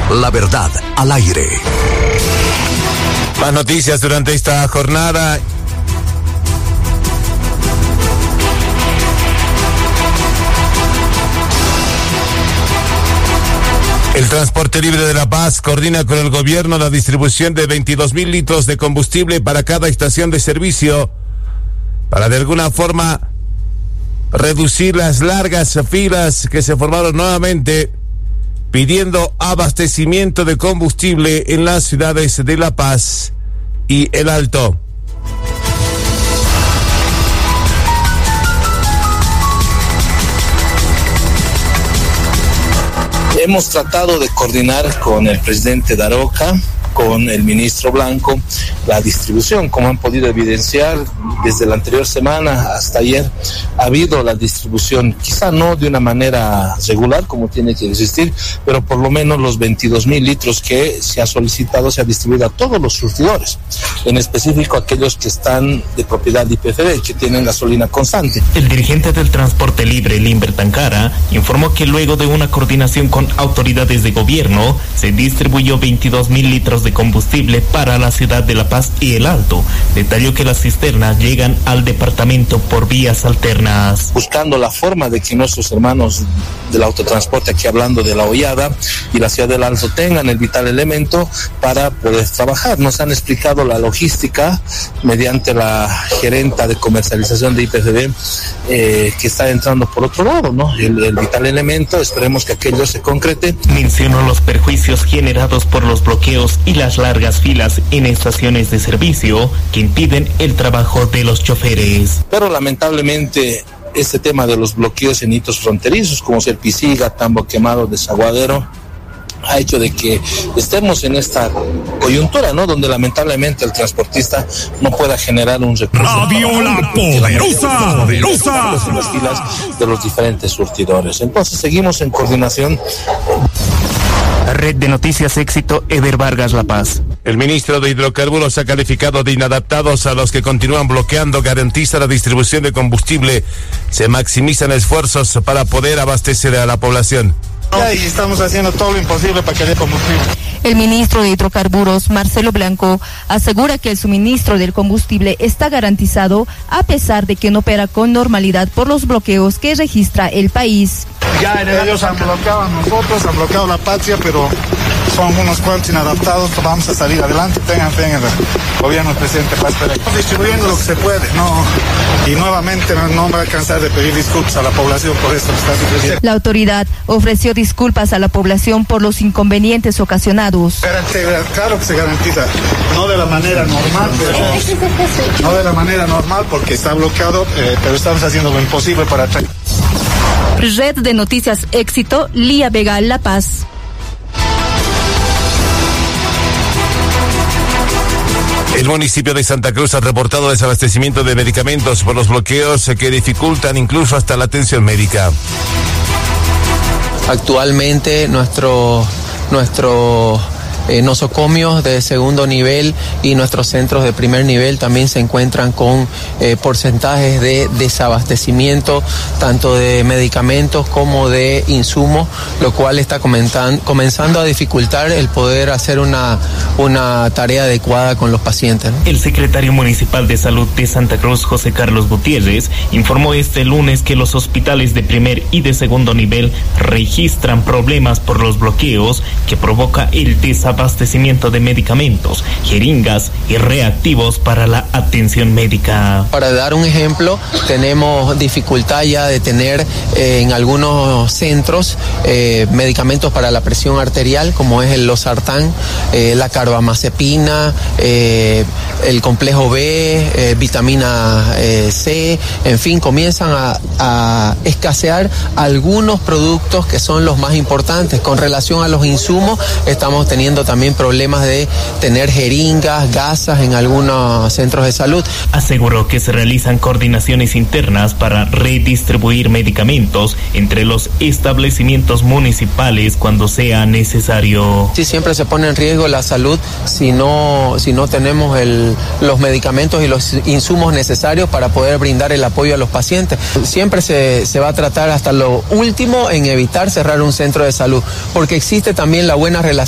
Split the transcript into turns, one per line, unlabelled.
La verdad al aire.
Más noticias durante esta jornada. El Transporte Libre de La Paz coordina con el gobierno la distribución de 22.000 litros de combustible para cada estación de servicio, para de alguna forma reducir las largas filas que se formaron nuevamente pidiendo abastecimiento de combustible en las ciudades de La Paz y El Alto.
Hemos tratado de coordinar con el presidente Daroca, con el ministro Blanco, la distribución. Como han podido evidenciar, desde la anterior semana hasta ayer ha habido la distribución, quizá no de una manera regular como tiene que existir, pero por lo menos los 22.000 litros que se ha solicitado se ha distribuido a todos los surtidores, en específico aquellos que están de propiedad de YPFB, que tienen gasolina constante.
El dirigente del Transporte Libre, Limbert Ancara, informó que luego de una coordinación con autoridades de gobierno, se distribuyó 22.000 litros de combustible para la ciudad de La Paz y El Alto. Detalló que las cisternas llegan al departamento por vías alternas.
Buscando la forma de que nuestros hermanos del autotransporte, aquí hablando de La Hollada y la ciudad del Alto, tengan el vital elemento para poder trabajar. Nos han explicado la logística mediante la gerenta de comercialización de YPFB, que está entrando por otro lado, ¿no? El vital elemento, esperemos que aquello se concrete.
Mencionó los perjuicios generados por los bloqueos y las largas filas en estaciones de servicio que impiden el trabajo de los choferes.
Pero lamentablemente este tema de los bloqueos en hitos fronterizos, como ser Pisiga, Tambo Quemado, Desaguadero, ha hecho de que estemos en esta coyuntura, ¿no? Donde lamentablemente el transportista no pueda generar un recurso.
Radio La Poderosa,
en las filas de los diferentes surtidores. Entonces seguimos en coordinación.
Red de Noticias Éxito, Eder Vargas, La Paz.
El ministro de Hidrocarburos ha calificado de inadaptados a los que continúan bloqueando. Garantiza la distribución de combustible. Se maximizan esfuerzos para poder abastecer a la población.
Y estamos haciendo todo lo imposible para que haya combustible.
El ministro de Hidrocarburos, Marcelo Blanco, asegura que el suministro del combustible está garantizado a pesar de que no opera con normalidad por los bloqueos que registra el país.
Ya ellos han bloqueado a nosotros, han bloqueado la patria, pero son unos cuantos inadaptados. Vamos a salir adelante, tengan fe en el gobierno del presidente Paz Pérez. Estamos distribuyendo lo que se puede, ¿no? Y nuevamente no me voy a cansar de pedir disculpas a la población por esto que está sucediendo.
La autoridad ofreció disculpas a la población por los inconvenientes ocasionados.
Claro que se garantiza, no de la manera normal, pero no de la manera normal porque está bloqueado, pero estamos haciendo lo imposible para traer.
Red de Noticias Éxito, Lía Vega, La Paz.
El municipio de Santa Cruz ha reportado desabastecimiento de medicamentos por los bloqueos que dificultan incluso hasta la atención médica.
Actualmente nuestros nosocomios de segundo nivel y nuestros centros de primer nivel también se encuentran con porcentajes de desabastecimiento tanto de medicamentos como de insumos, lo cual está comenzando a dificultar el poder hacer una tarea adecuada con los pacientes, ¿no?
El secretario municipal de Salud de Santa Cruz, José Carlos Gutiérrez, informó este lunes que los hospitales de primer y de segundo nivel registran problemas por los bloqueos que provoca el desabastecimiento de medicamentos, jeringas y reactivos para la atención médica.
Para dar un ejemplo, tenemos dificultad ya de tener en algunos centros medicamentos para la presión arterial, como es el losartán, la carbamazepina, el complejo B, vitamina C, en fin, comienzan a escasear algunos productos que son los más importantes. Con relación a los insumos, estamos teniendo también problemas de tener jeringas, gasas en algunos centros de salud.
Aseguró que se realizan coordinaciones internas para redistribuir medicamentos entre los establecimientos municipales cuando sea necesario.
Sí, siempre se pone en riesgo la salud si no tenemos los medicamentos y los insumos necesarios para poder brindar el apoyo a los pacientes. Siempre se va a tratar hasta lo último en evitar cerrar un centro de salud, porque existe también la buena relación